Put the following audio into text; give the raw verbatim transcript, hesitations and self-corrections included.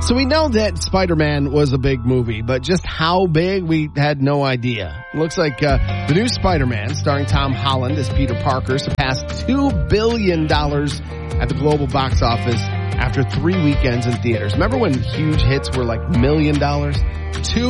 So we know that Spider-Man was a big movie, but just how big, we had no idea. It looks like uh, the new Spider-Man, starring Tom Holland as Peter Parker, surpassed two billion dollars at the global box office after three weekends in theaters. Remember when huge hits were like million dollars? Two